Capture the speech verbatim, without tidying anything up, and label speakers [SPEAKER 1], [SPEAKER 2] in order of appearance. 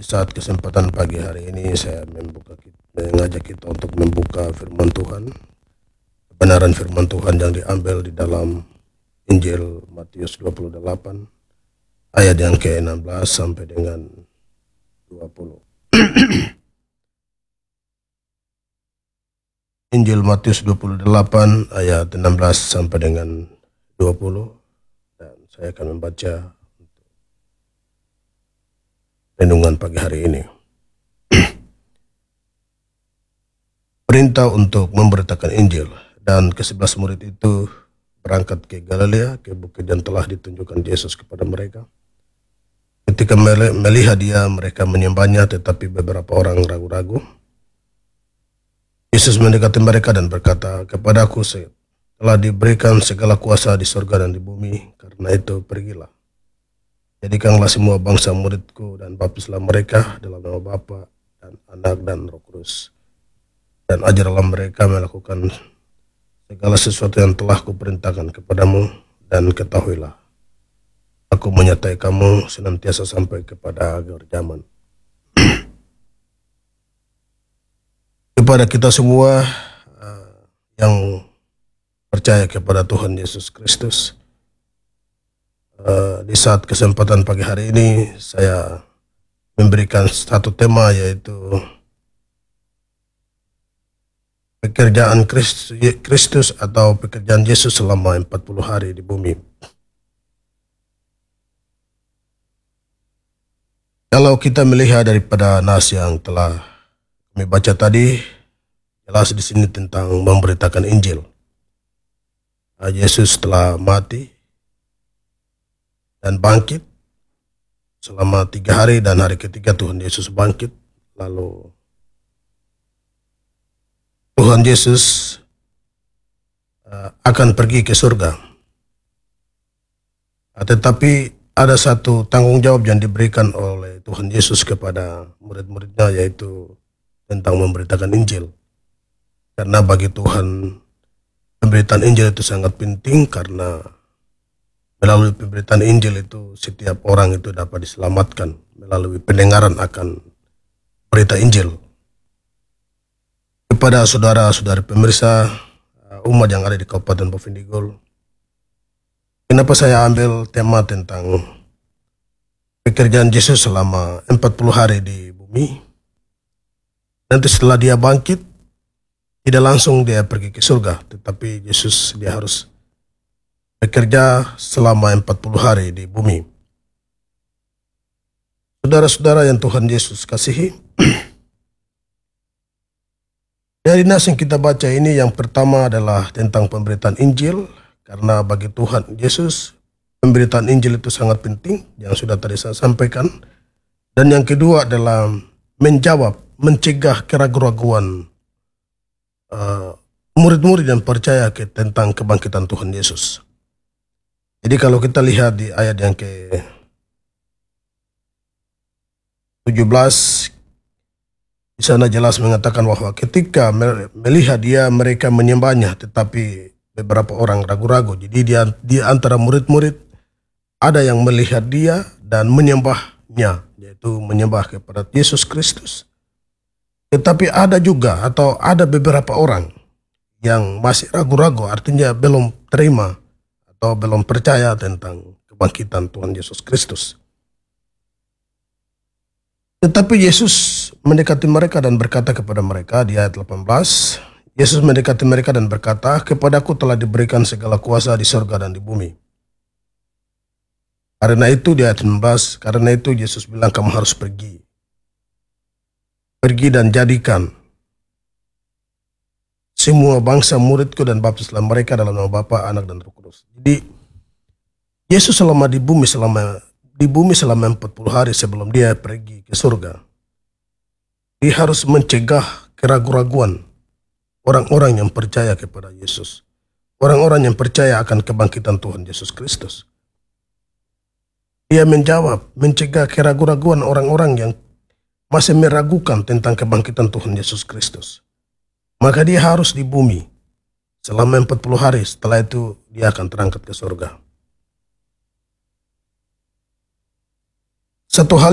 [SPEAKER 1] Di saat kesempatan pagi hari ini saya membuka mengajak kita untuk membuka firman Tuhan, kebenaran firman Tuhan yang diambil di dalam Injil Matius dua puluh delapan ayat yang ke enam belas sampai dengan dua puluh. Injil Matius dua puluh delapan ayat enam belas sampai dengan dua puluh, dan saya akan membaca renungan pagi hari ini. Perintah untuk memberitakan Injil, dan kesebelas murid itu berangkat ke Galilea, ke bukit yang telah ditunjukkan Yesus kepada mereka. Ketika melihat dia, mereka menyembahnya, tetapi beberapa orang ragu-ragu. Yesus mendekati mereka dan berkata, "Kepadaku telah diberikan segala kuasa di surga dan di bumi, karena itu pergilah. Jadikanlah semua bangsa muridku dan baptislah mereka dalam nama Bapa dan Anak dan Roh Kudus. Dan ajarlah mereka melakukan segala sesuatu yang telah kuperintahkan kepadamu, dan ketahuilah, aku menyertai kamu senantiasa sampai kepada akhir zaman." Kepada kita semua uh, yang percaya kepada Tuhan Yesus Kristus, uh, di saat kesempatan pagi hari ini saya memberikan satu tema, yaitu pekerjaan Kristus atau pekerjaan Yesus selama empat puluh hari di bumi. Kalau kita melihat daripada nas yang telah kami baca tadi, jelas di sini tentang memberitakan Injil. Yesus telah mati dan bangkit selama tiga hari, dan hari ketiga Tuhan Yesus bangkit. Lalu Tuhan Yesus uh, akan pergi ke surga. Uh, tetapi ada satu tanggung jawab yang diberikan oleh Tuhan Yesus kepada murid-muridnya, yaitu tentang memberitakan Injil. Karena bagi Tuhan pemberitaan Injil itu sangat penting, karena melalui pemberitaan Injil itu setiap orang itu dapat diselamatkan melalui pendengaran akan berita Injil. Kepada saudara-saudari pemirsa umat yang ada di Kabupaten Bovendigul, kenapa saya ambil tema tentang pekerjaan Yesus selama empat puluh hari di bumi? Nanti setelah dia bangkit, tidak langsung dia pergi ke surga, tetapi Yesus dia harus bekerja selama empat puluh hari di bumi. Saudara-saudara yang Tuhan Yesus kasihi, dari nas yang kita baca ini, yang pertama adalah tentang pemberitaan Injil, karena bagi Tuhan Yesus pemberitaan Injil itu sangat penting, yang sudah tadi saya sampaikan. Dan yang kedua adalah menjawab, mencegah keraguan-raguan uh, murid-murid yang percaya ke, tentang kebangkitan Tuhan Yesus. Jadi kalau kita lihat di ayat yang ke tujuh belas, di sana jelas mengatakan bahwa ketika melihat dia, mereka menyembahnya, tetapi beberapa orang ragu-ragu. Jadi dia, di antara murid-murid ada yang melihat dia dan menyembahnya, yaitu menyembah kepada Yesus Kristus. Tetapi ada juga atau ada beberapa orang yang masih ragu-ragu, artinya belum terima atau belum percaya tentang kebangkitan Tuhan Yesus Kristus. Tetapi Yesus mendekati mereka dan berkata kepada mereka di ayat delapan belas, Yesus mendekati mereka dan berkata, "Kepadaku telah diberikan segala kuasa di surga dan di bumi." Karena itu di ayat sembilan belas, karena itu Yesus bilang, "Kamu harus pergi. Pergi dan jadikan semua bangsa muridku dan baptislah mereka dalam nama Bapa, Anak dan Roh Kudus." Jadi Yesus selama di bumi selama di bumi selama empat puluh hari sebelum dia pergi ke surga, dia harus mencegah keraguan-raguan orang-orang yang percaya kepada Yesus, orang-orang yang percaya akan kebangkitan Tuhan Yesus Kristus. Dia menjawab, mencegah keraguan-raguan orang-orang yang masih meragukan tentang kebangkitan Tuhan Yesus Kristus. Maka dia harus di bumi selama empat puluh hari, setelah itu dia akan terangkat ke surga. Satu hal